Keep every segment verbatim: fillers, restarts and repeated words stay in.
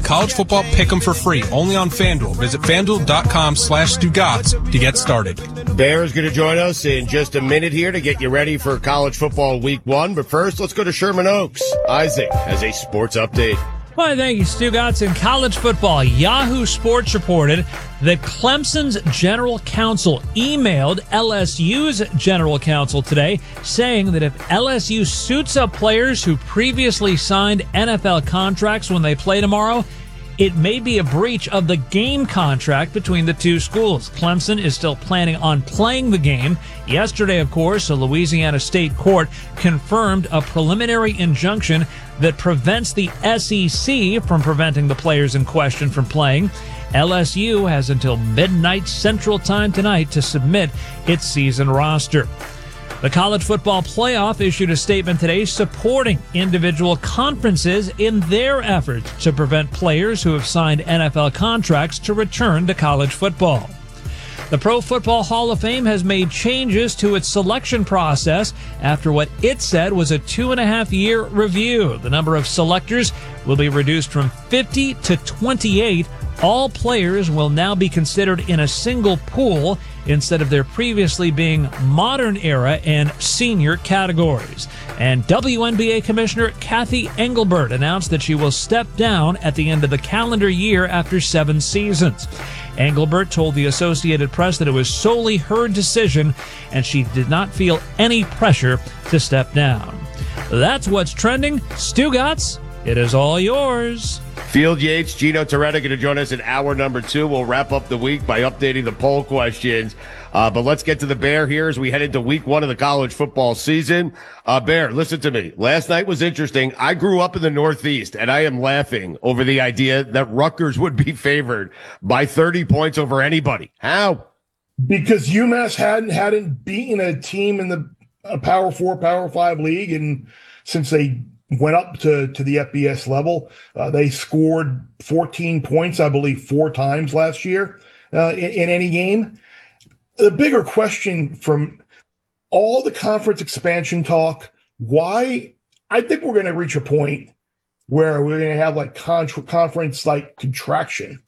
college football pick'em for free, only on FanDuel. Visit FanDuel.com slash Stugotz to get started. Bear is going to join us in just a minute here to get you ready for college football week one. But first, let's go to Sherman Oaks. Isaac has a sports update. Well, thank you, Stugotz. In college football, Yahoo Sports reported that Clemson's general counsel emailed L S U's general counsel today saying that if L S U suits up players who previously signed N F L contracts when they play tomorrow, it may be a breach of the game contract between the two schools. Clemson is still planning on playing the game. Yesterday, of course, a Louisiana state court confirmed a preliminary injunction that prevents the S E C from preventing the players in question from playing. L S U has until midnight Central Time tonight to submit its season roster. The College Football Playoff issued a statement today supporting individual conferences in their efforts to prevent players who have signed N F L contracts to return to college football. The Pro Football Hall of Fame has made changes to its selection process after what it said was a two and a half year review. The number of selectors will be reduced from fifty to twenty-eight. All players will now be considered in a single pool instead of their previously being modern era and senior categories. And W N B A Commissioner Kathy Engelbert announced that she will step down at the end of the calendar year after seven seasons. Engelbert told the Associated Press that it was solely her decision and she did not feel any pressure to step down. That's what's trending. Stugotz, it is all yours. Field Yates, Gino Toretta going to join us in hour number two. We'll wrap up the week by updating the poll questions. Uh, but let's get to the Bear here as we head into week one of the college football season. Uh, Bear, listen to me. Last night was interesting. I grew up in the Northeast, and I am laughing over the idea that Rutgers would be favored by thirty points over anybody. How? Because UMass hadn't hadn't beaten a team in the uh, Power Four, Power Five league, and since they went up to, to the F B S level, uh, they scored fourteen points, I believe, four times last year uh, in, in any game. The bigger question from all the conference expansion talk, why? I think we're going to reach a point where we're going to have like contra- conference like contraction.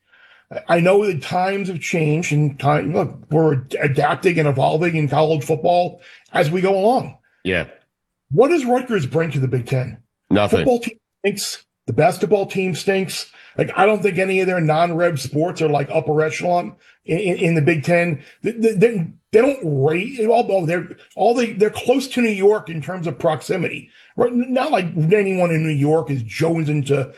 I know the times have changed, and time, look, we're adapting and evolving in college football as we go along. Yeah. What does Rutgers bring to the Big Ten? Nothing. Football team stinks. The basketball team stinks. Like, I don't think any of their non-rev sports are like upper echelon in, in, in the Big Ten. They, they, they don't rate. Although they're all they they're close to New York in terms of proximity. Right? Not like anyone in New York is jonesing to